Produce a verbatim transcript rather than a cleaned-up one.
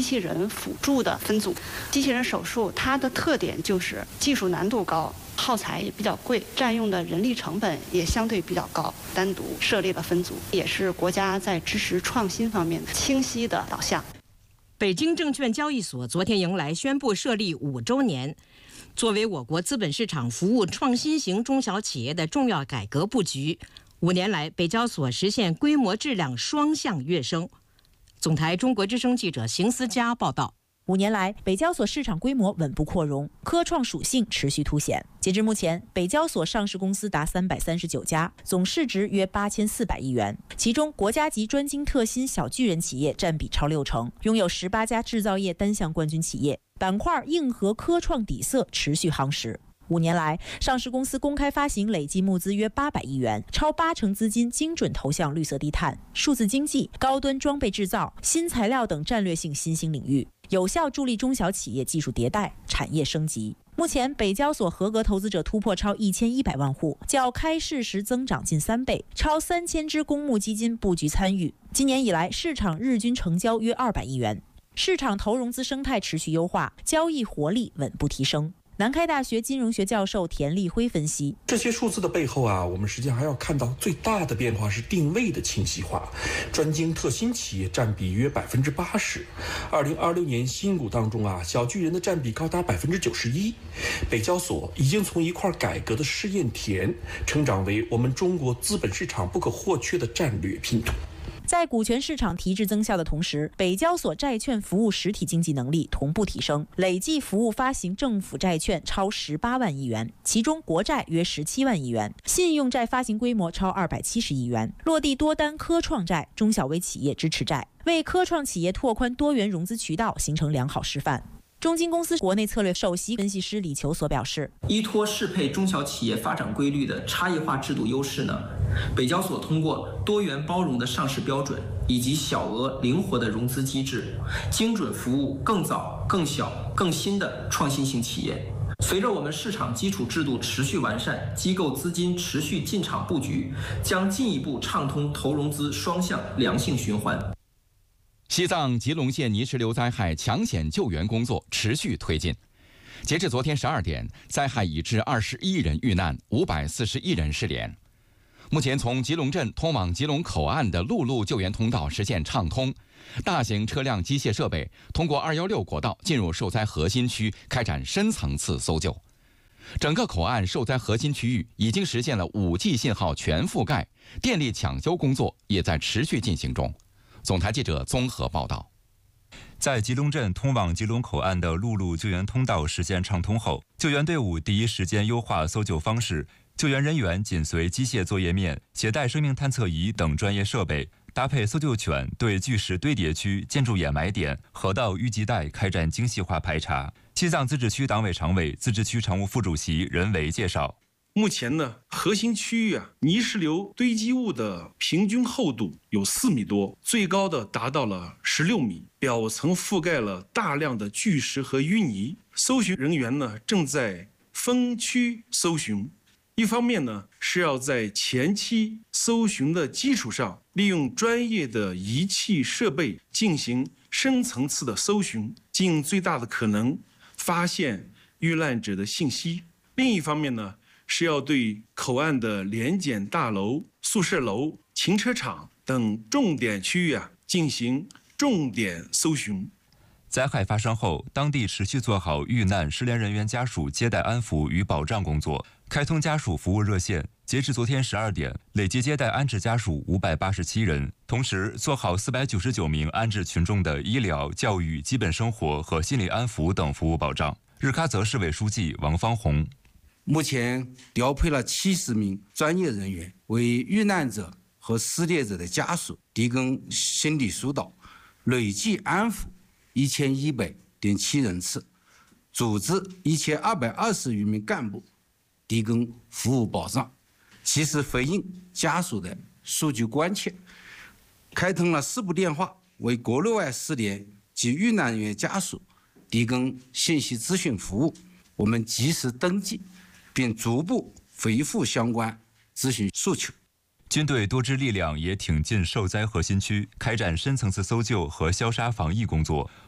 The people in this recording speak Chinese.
器人辅助的分组。机器人手术它的特点就是技术难度高，耗材也比较贵，占用的人力成本也相对比较高，单独设立了分组，也是国家在支持创新方面清晰的导向。 北京证券交易所昨天迎来宣布设立五周年。作为我国资本市场服务创新型中小企业的重要改革布局，五年来北交所实现规模质量双向跃升。总台中国之声记者邢思佳报道。 五年来，北交所市场规模稳步扩容，科创属性持续凸显。截至目前，北交所上市公司达三百三十九家，总市值约八千四百亿元。其中，国家级专精特新小巨人企业占比超六成，拥有十八家制造业单项冠军企业。板块硬核科创底色持续夯实。五年来，上市公司公开发行累计募资约八百亿元，超八成资金精准投向绿色低碳、数字经济、高端装备制造、新材料等战略性新兴领域，有效助力中小企业技术迭代、产业升级。目前，北交所合格投资者突破超一千一百万户，较开市时增长近三倍，超三千只公募基金布局参与。今年以来，市场日均成交约二百亿元，市场投融资生态持续优化，交易活力稳步提升。南开大学金融学教授田立辉分析， 这些数字的背后啊，我们实际上还要看到最大的变化是定位的清晰化，专精特新企业占比约百分之八十。二零二六年新股当中啊，小巨人的占比高达百分之九十一。北交所已经从一块改革的试验田，成长为我们中国资本市场不可或缺的战略拼图。 在股权市场提质增效的同时，北交所债券服务实体经济能力同步提升，累计服务发行政府债券超十八万亿元，其中国债约十七万亿元，信用债发行规模超二百七十亿元，落地多单科创债、中小微企业支持债，为科创企业拓宽多元融资渠道形成良好示范。中金公司国内策略首席分析师李求所表示， 依托适配中小企业发展规律的差异化制度优势呢，北交所通过多元包容的上市标准以及小额灵活的融资机制，精准服务更早、更小、更新的创新型企业。随着我们市场基础制度持续完善，机构资金持续进场布局，将进一步畅通投融资双向良性循环。 西藏吉隆县泥石流灾害抢险救援工作持续推进。截至昨天十二点，灾害已致二十一人遇难，五百四十一人失联。目前，从吉隆镇通往吉隆口岸的陆路救援通道实现畅通，大型车辆、机械设备通过二一六国道进入受灾核心区，开展深层次搜救。整个口岸受灾核心区域已经实现了 五 G 信号全覆盖，电力抢修工作也在持续进行中。总台记者综合报道。 在吉隆镇通往吉隆口岸的陆路救援通道实现畅通后，救援队伍第一时间优化搜救方式，救援人员紧随机械作业面，携带生命探测仪等专业设备，搭配搜救犬对巨石堆叠区、建筑掩埋点、河道淤积带开展精细化排查。西藏自治区党委常委、自治区常务副主席任维介绍， 目前呢，核心区域啊，泥石流堆积物的平均厚度有四米多，最高的达到了十六米，表层覆盖了大量的巨石和淤泥。搜寻人员呢，正在分区搜寻。一方面呢，是要在前期搜寻的基础上，利用专业的仪器设备进行深层次的搜寻，尽最大的可能发现遇难者的信息。另一方面呢，是要对口岸的联检大楼、宿舍楼、停车场等重点区域啊进行重点搜寻。 灾害发生后，当地持续做好遇难失联人员家属接待安抚与保障工作，开通家属服务热线。截至昨天十二点，累计接待安置家属五百八十七人，同时做好四百九十九名安置群众的医疗、教育、基本生活和心理安抚等服务保障。日喀则市委书记王方红。 目前调配了七十名专业人员，为遇难者和失联者的家属提供心理疏导，累计安抚一千一百点七人次，组织一千二百二十余名干部提供服务保障，及时回应家属的诉求关切，开通了四部电话，为国内外失联及遇难人员家属提供信息咨询服务。我们及时登记，并逐步回复相关咨询诉求。 军队多支力量也挺进受灾核心区，开展深层次搜救和消杀防疫工作。